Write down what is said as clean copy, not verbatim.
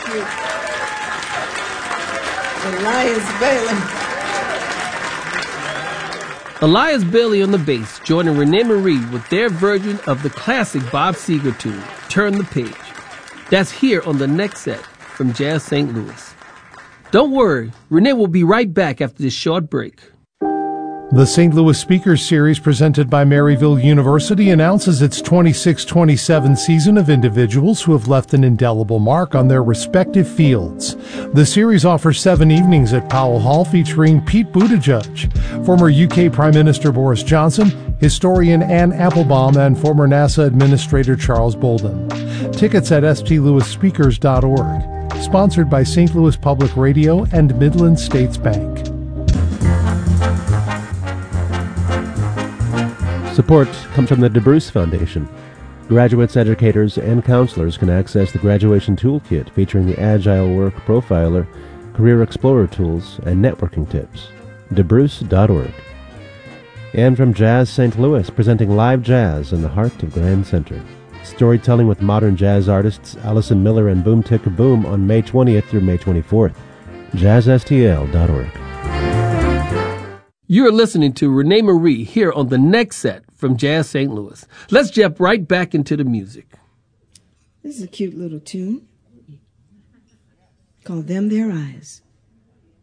you. Elias Bailey. Elias Bailey on the bass, joining Renee Marie with their version of the classic Bob Seger tune, Turn the Page. That's here on the next set from Jazz St. Louis. Don't worry, Renee will be right back after this short break. The St. Louis Speakers Series presented by Maryville University announces its 26-27 season of individuals who have left an indelible mark on their respective fields. The series offers 7 evenings at Powell Hall featuring Pete Buttigieg, former UK Prime Minister Boris Johnson, historian Anne Applebaum, and former NASA Administrator Charles Bolden. Tickets at stlouisspeakers.org. Sponsored by St. Louis Public Radio and Midland States Bank. Support comes from the DeBruce Foundation. Graduates, educators, and counselors can access the Graduation Toolkit featuring the Agile Work Profiler, Career Explorer tools, and networking tips. DeBruce.org. And from Jazz St. Louis, presenting live jazz in the heart of Grand Center. Storytelling with modern jazz artists Allison Miller and Boom Ticka Boom on May 20th through May 24th. JazzSTL.org. You're listening to Renee Marie here on the next set from Jazz St. Louis. Let's jump right back into the music. This is a cute little tune called Them Their Eyes.